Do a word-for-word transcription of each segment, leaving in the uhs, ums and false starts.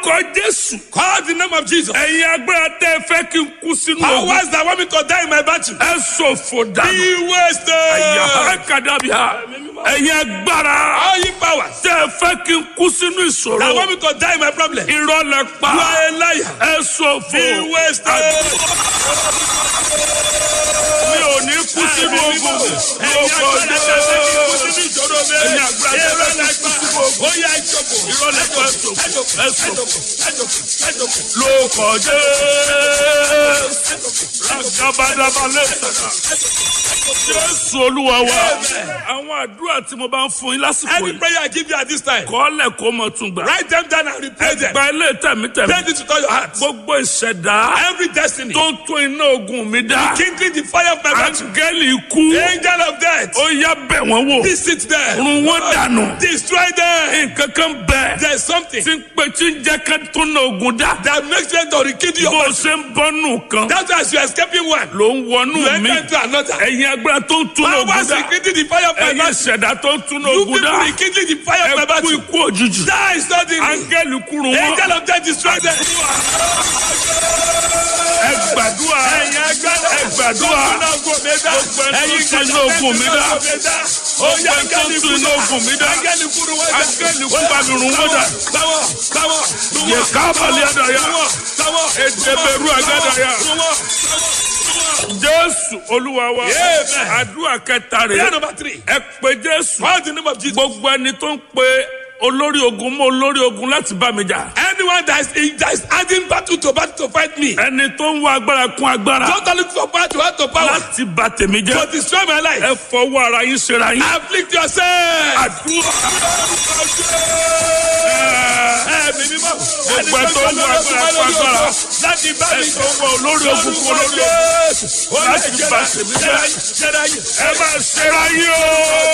orúkọ Jésù. Call the name of Jesus. Ẹ̀yin agbára tẹ́ ẹ fẹ́ kí n kú sínú ogun. Powers that want me to die in my battle. Ẹ ṣòfò dànù. Be wasted. Ẹ̀yà kàdàbíà. Ẹ̀yin agbára All you powers tẹ́ ẹ fẹ́ kí n kú sínú ìṣòro. that want me to die in my problem. You Irọ́ lẹ pa. are a liar. Ẹ ṣòfò. Be wasted. Mi ò ní kú sínú ogun. Mi ò kọ́ ní ẹ̀yin agbára tẹ́ ẹ fẹ́ kí n kú sínú ogun. Ó yá ìjọba. Irọ́ lẹ pa. Ẹ ṣòfò. Ẹ ṣòfò. Lórúkọ Jésù. Agabadabalẹ̀. Jésù Olúwa wa. Àwọn àdúrà tí mo bá ń fún yín lásìkò Any yìí. prayer I give you at this time, Kọ́lẹ̀ kó mọ̀ tún gbà. write them down and replay them. Gba ilé tẹ̀mítẹ̀mí. Send it to all your heart. Gbogbo ìṣẹ̀dá Every destiny, tó ń tún iná ogun mi dá. kindling the fire of my battle. Áńgẹ́lì ikú. Angel of death, Ó yá bẹ̀ wọ́n wò. visit them. Run wọ́n dànù. Destroy them. Nǹkan kan bẹ̀. There's something Tí ń pè tí ń jẹ́ ká tún iná ogun dá. that makes them to rekindle your Bó o battle. ṣe ń bọ́nù kan. That's why as you're escaping one, Ló ń wọnú you mi. enter into another. Ẹ̀yin agbára tó ń tún iná ogun Powers dá. rekindling the fire of my Ẹ̀yin battle. ìṣẹ̀dá tó ń tún iná You ogun people dá. rekindling the fire of my Ẹ kú battle. ikú òjijì. Die suddenly. Áńgẹ́lì kúrò wọ́n. Angel of death, destroy them. Ẹ gbàdúrà. Ẹ̀yin agbára. Ẹ gbàdúrà. Ẹ̀yin tó ń tún iná ogun mi dá. Ó yá Gbogbo ẹni tó ń tún iná ogun mi dá. Áńgẹ́lì kúrò wọ́n dá. Áńgẹ́lì kú bá mi run wọ́n dà. Táwọ̀ táwọ̀ Yẹ kábàlì àdàyà. táwọ̀ Èdèbèrú àgàdàyà. Jésù Olúwa wa. Amen. Àdúrà kẹta Prayer rẹ̀. number three. Ẹ pé Jésù. Call the name of Jesus. Gbogbo ẹni tó ń pe olórí ogun mọ́ olórí ogun láti bá mi jà. Anyone that is, that is adding battle to battle to fight me. Ẹni tó ń wá agbára kún agbára. Don't look for power to add to power. Láti bà tèmi To jẹ́. destroy my life. Ẹ fọwọ́ ara yín ṣera yín. Afflict yourself. Àdúrà. Ẹ̀mí mímọ́. Gbogbo ẹ tó ń wá agbára kún agbára. Láti bá Ẹ mi tó ń wá olórí ogun kún olórí ogun. Láti bà tèmi jẹ́. Ẹ máa ṣera yín o.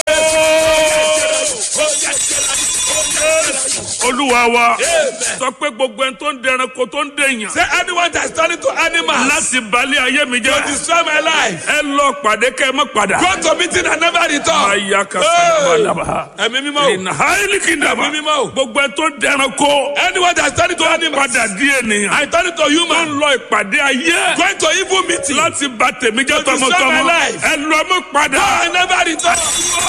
Olúwa wa. Sọ pé gbogbo ẹni tó ń dẹranko tó ń dèèyàn. Say anyone that is turning to animals Láti balẹ̀ ayé mi to jẹ́. destroy my life. Ẹ lọ pàdé kẹ́ ẹ má padà. Go to meeting and never return. Àyà kàṣà. Ẹ̀mí mímọ́ o. Ìnà háìlì kìndàmà. Ẹ̀mí mímọ́ o. Gbogbo ẹ tó ń dẹranko. Anyone that is turning to animals. Padà di ènìyàn. I turn to Tó human. ń lọ ìpàdé ayé. Going to evil meeting. Láti bà tèmi jẹ́ To destroy tọmọtọmọ. my life. Ẹ lọ mọ́ padà. I never return.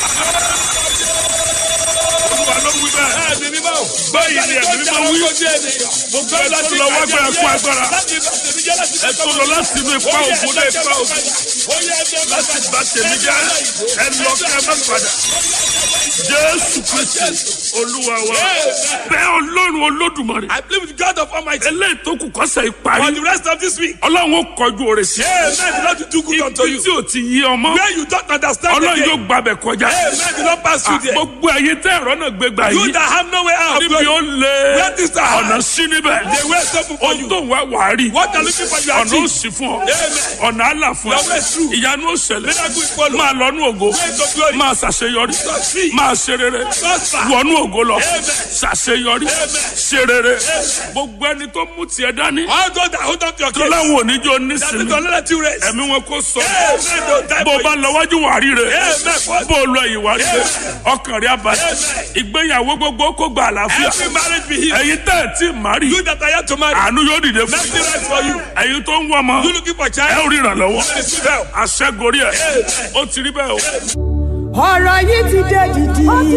Olúwa ló wí bẹ́ẹ̀. Ẹ̀mí mímọ́ o. Báyìí ni ẹ̀mí mímọ́ wí. Gbogbo ẹ tó lọ wá gbára kún agbára. Ẹ tó lọ láti inú ipa ògùn dé ipa ògùn. Láti bà tèmi jẹ́. Ẹ lọ kí ẹ má padà. Jésù Kristi Olúwa wa. Bẹ́ẹ̀ Ọlọ́run Olódùmarè. I believe with God of Almighty. Eléyìí tó kù kọ́sẹ̀ For ìparí. the rest of this week. Ọlọ́run ó kọjú oore sí. Amen. The Lord will do good unto Ibi you. tí ò ti yí ọmọ. Where you don't understand Ọlọ́run again. yóò gbàbẹ̀ kọjá. Amen. The Lord pass through there. Gbogbo ẹ̀yin tẹ́ ẹ̀rọ náà gbégbá You yìí. that have no way out. Níbi ó lé Where this are. ọ̀nà sí níbẹ̀. They were so for Ohun you. tó ń wá wàá rí. What are looking for you are Ọ̀nà ó cheap. sì fún ọ. Amen. Ọ̀nà àlà fún Your way ẹ. through. Ìyanu ó ṣẹlẹ̀. Miracle is follow. Máa lọ́nú ògo. Way to glory. Máa ṣàṣeyọrí. Succeed. Máa ṣe rere. Prosper. Wọnú ògo lọ. Amen. Ṣàṣeyọrí. Ṣe rere. Gbogbo ẹni tó mú tiẹ̀ dání. All those that hold on to your Tó case. láwọn oníjó That nísìnyí. is don't let you rest. Ẹ̀mí wọn kò sọ. Amen. Don't die Bó o for bá you. lọ wájú wà rí rẹ̀. Amen. Bó o lọ ẹ̀yìn wà rí rẹ̀. Ọkàn rẹ̀ abalẹ̀. Ìgbéyàwó gbogbo kó gba àlàáfíà. Every marriage be healed. Ẹ̀yin tẹ́ ẹ̀ tí ì má rí. You that are yet to marry. Àánú yóò dìde fún Nothing right for you. ẹ̀yin tó ń wọ́ ọmọ. You looking for Ẹ child. ò rí ìrànlọ́wọ́. Receive help. Aṣẹ́gorí ẹ̀. Ó ti rí bẹ́ẹ̀ o. ọ̀rọ̀ yìí ti dé dìdì.